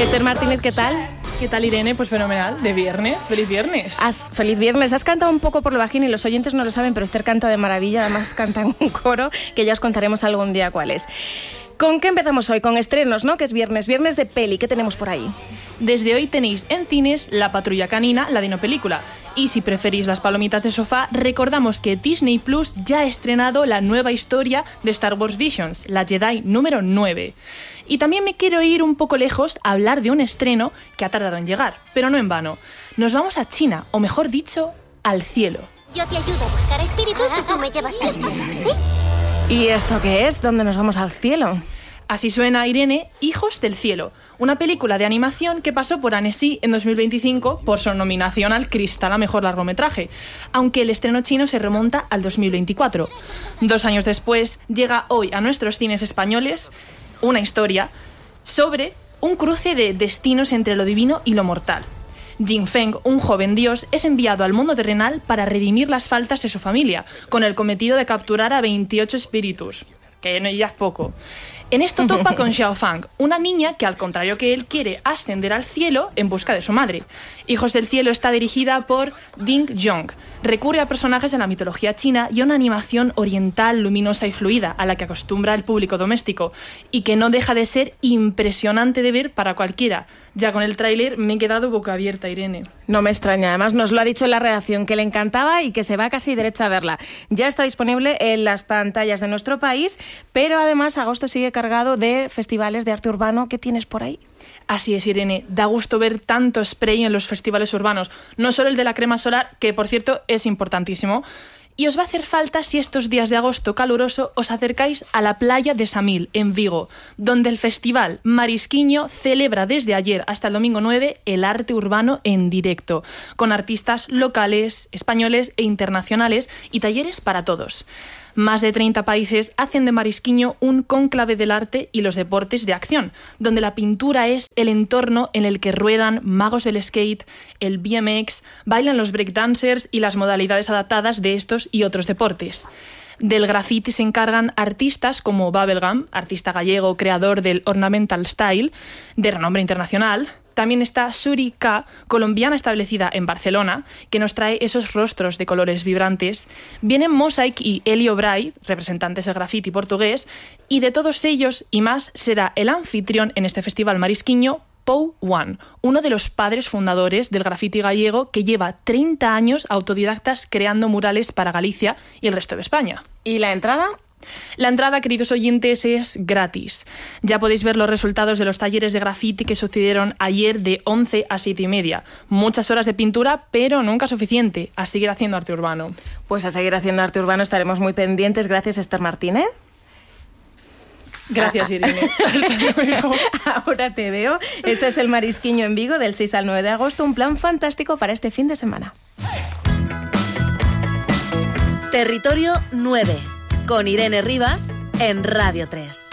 Esther Martínez, ¿qué tal? ¿Qué tal, Irene? Pues fenomenal, de viernes, feliz viernes. Feliz viernes, has cantado un poco por lo bajín y los oyentes no lo saben, pero Esther canta de maravilla, además canta en un coro que ya os contaremos algún día cuál es. ¿Con qué empezamos hoy? Con estrenos, ¿no? Que es viernes de peli, ¿qué tenemos por ahí? Desde hoy tenéis en cines La Patrulla Canina, la dinopelícula. Y si preferís las palomitas de sofá, recordamos que Disney Plus ya ha estrenado la nueva historia de Star Wars Visions, la Jedi número 9. Y también me quiero ir un poco lejos a hablar de un estreno que ha tardado en llegar, pero no en vano. Nos vamos a China, o mejor dicho, al cielo. Yo te ayudo a buscar espíritus y tú me llevas al cielo, ¿sí? ¿Y esto qué es? ¿Dónde nos vamos al cielo? Así suena, Irene, Hijos del Cielo, una película de animación que pasó por Annecy en 2025 por su nominación al Cristal a Mejor Largometraje, aunque el estreno chino se remonta al 2024. 2 años después, llega hoy a nuestros cines españoles una historia sobre un cruce de destinos entre lo divino y lo mortal. Jin Feng, un joven dios, es enviado al mundo terrenal para redimir las faltas de su familia, con el cometido de capturar a 28 espíritus, que no ya es poco. En esto topa con Xiao Fang, una niña que, al contrario que él, quiere ascender al cielo en busca de su madre. Hijos del Cielo está dirigida por Ding Zhong. Recurre a personajes de la mitología china y a una animación oriental, luminosa y fluida, a la que acostumbra el público doméstico, y que no deja de ser impresionante de ver para cualquiera. Ya con el tráiler me he quedado boca abierta, Irene. No me extraña, además nos lo ha dicho en la redacción que le encantaba y que se va casi derecha a verla. Ya está disponible en las pantallas de nuestro país, pero además agosto sigue cargado de festivales de arte urbano. ¿Qué tienes por ahí? Así es, Irene, da gusto ver tanto spray en los festivales urbanos, no solo el de la crema solar, que por cierto es importantísimo. Y os va a hacer falta si estos días de agosto caluroso os acercáis a la playa de Samil, en Vigo, donde el Festival Marisquiño celebra desde ayer hasta el domingo 9 el arte urbano en directo, con artistas locales, españoles e internacionales y talleres para todos. Más de 30 países hacen de Marisquiño un cónclave del arte y los deportes de acción, donde la pintura es el entorno en el que ruedan magos del skate, el BMX, bailan los breakdancers y las modalidades adaptadas de estos y otros deportes. Del graffiti se encargan artistas como Bubblegum, artista gallego, creador del Ornamental Style, de renombre internacional. También está Suri K, colombiana establecida en Barcelona, que nos trae esos rostros de colores vibrantes. Vienen Mosaic y Elio Bray, representantes del graffiti portugués, y de todos ellos y más será el anfitrión en este festival marisquiño, Pou One, uno de los padres fundadores del graffiti gallego que lleva 30 años autodidactas creando murales para Galicia y el resto de España. ¿Y la entrada? La entrada, queridos oyentes, es gratis. Ya podéis ver los resultados de los talleres de graffiti que sucedieron ayer de 11 a 7:30. Muchas horas de pintura, pero nunca suficiente. A seguir haciendo arte urbano. Pues a seguir haciendo arte urbano, estaremos muy pendientes. Gracias, Esther Martínez. Gracias, Irene. Hasta luego. Ahora te veo. Esto es el Marisquiño en Vigo del 6 al 9 de agosto. Un plan fantástico para este fin de semana. Territorio 9, con Irene Rivas en Radio 3.